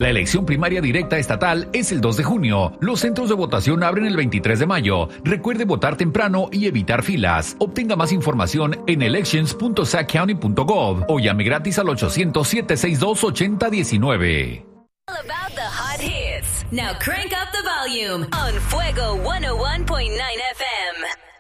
La elección primaria directa estatal es el 2 de junio. Los centros de votación abren el 23 de mayo. Recuerde votar temprano y evitar filas. Obtenga más información en elections.sackcounty.gov o llame gratis al 800-762-8019. All about the hot hits. Now crank up the volume on Fuego 101.9 FM.